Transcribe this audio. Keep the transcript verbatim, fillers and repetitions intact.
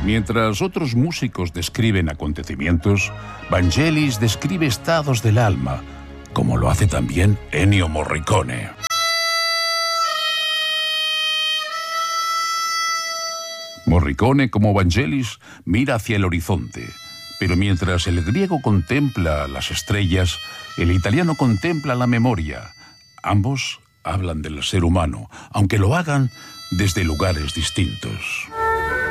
Mientras otros músicos describen acontecimientos, Vangelis describe estados del alma, como lo hace también Ennio Morricone. Morricone, como Vangelis, mira hacia el horizonte, pero mientras el griego contempla las estrellas, el italiano contempla la memoria. Ambos hablan del ser humano, aunque lo hagan desde lugares distintos.